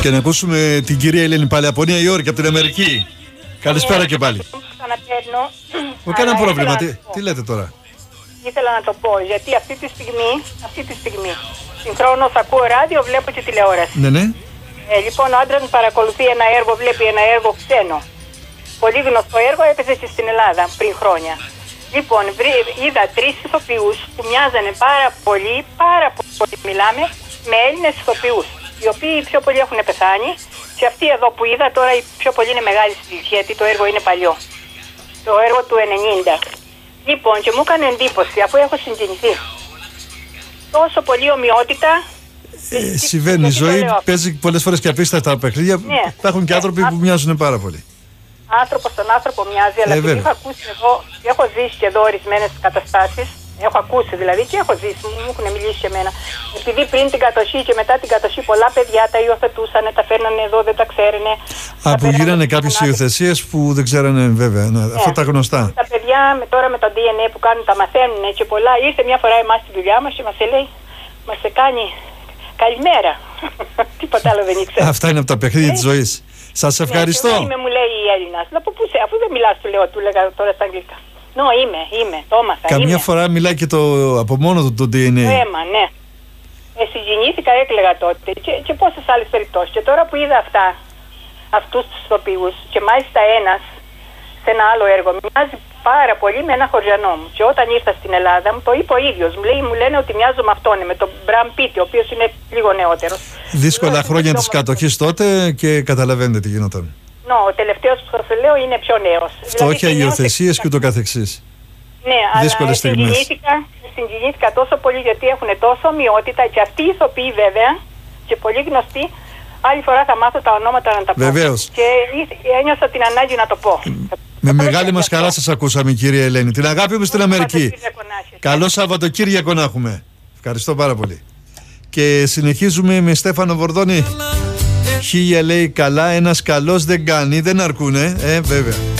Και να ακούσουμε την κυρία Ελένη πάλι από Νέα Υόρκη, από την Αμερική. Καλησπέρα και πάλι. Κανένα πρόβλημα. Τι λέτε τώρα? Ήθελα να το πω, γιατί αυτή τη στιγμή συγχρόνως ακούω ράδιο, βλέπω και τηλεόραση. Ναι. Λοιπόν, ο άντρας μου παρακολουθεί ένα έργο, βλέπει ένα έργο ξένο. Πολύ γνωστό έργο, έπαιζε και στην Ελλάδα πριν χρόνια. Λοιπόν, είδα 3 ηθοποιούς που μοιάζανε πάρα πολύ, μιλάμε, με Έλληνες ηθοποιούς, οι οποίοι πιο πολλοί έχουν πεθάνει, και αυτοί εδώ που είδα τώρα οι πιο πολλοί είναι μεγάλη ηλικία, γιατί το έργο είναι παλιό. Το έργο του 90. Λοιπόν, και μου έκανε εντύπωση, αφού έχω συγκινηθεί. Τόσο πολύ ομοιότητα. Συμβαίνει η ζωή, παίζει πολλές φορές και απίστευτα παιχνίδια. Ναι. Υπάρχουν και άνθρωποι που μοιάζουν πάρα πολύ. Άνθρωπο στον άνθρωπο μοιάζει, αλλά επειδή έχω ακούσει εγώ, έχω ζήσει και εδώ ορισμένες καταστάσεις. Έχω ακούσει δηλαδή και έχω ζήσει, μου έχουν μιλήσει και εμένα. Επειδή πριν την κατοχή και μετά την κατοχή πολλά παιδιά τα υιοθετούσαν, τα φέρνανε εδώ, δεν τα ξέρανε. Που γίνανε κάποιες υιοθεσίες που δεν ξέρανε, βέβαια. Ναι. Αυτά τα γνωστά. Τα παιδιά τώρα με το DNA που κάνουν, τα μαθαίνουν και πολλά. Ήρθε μια φορά εμάς στη δουλειά μας και μας λέει, μας κάνει καλημέρα. Τίποτα άλλο δεν ήξερα. Αυτά είναι από τα παιχνίδια της ζωής. Σας ευχαριστώ. Είμαι, μου λέει η Έλληνας. Λέω, πού είσαι, αφού δεν μιλάς, του λέγα τώρα στα αγγλικά. Είμαι, το έμαθα. Καμιά φορά μιλάει και από μόνο του το DNA. Το αίμα, ναι. Συγκινήθηκα, έκλαιγα τότε. Και πόσες άλλες περιπτώσεις. Και τώρα που είδα αυτούς τους ηθοποιούς, και μάλιστα ένας σε ένα άλλο έργο, μοιάζει πάρα πολύ με ένα χωριανό μου. Και όταν ήρθα στην Ελλάδα, μου το είπε ο ίδιος. Μου λένε ότι μοιάζω με αυτόν, με τον Μπραμ Πίτι, ο οποίος είναι λίγο νεότερος. Δύσκολα χρόνια της κατοχής τότε και καταλαβαίνετε τι γινόταν. Ο τελευταίος που σας λέω είναι πιο νέος. Φτώχεια, υιοθεσίες και ούτω καθεξής. Ναι, δύσκολες στιγμές. Συγκινήθηκα τόσο πολύ, γιατί έχουν τόσο ομοιότητα και αυτοί οι ηθοποιοί βέβαια και πολύ γνωστοί. Άλλη φορά θα μάθω τα ονόματα να τα πω. Βεβαίως. Και ένιωσα την ανάγκη να το πω. Με μεγάλη μας χαρά σας ακούσαμε, κυρία Ελένη. Την αγάπη μου στην Αμερική. Καλό Σαββατοκύριακο να έχουμε. Ευχαριστώ πάρα πολύ. Και συνεχίζουμε με Στέφανο Βορδόνη. Χίλια λέει καλά, ένας καλός δεν κάνει, δεν αρκούνε. Βέβαια.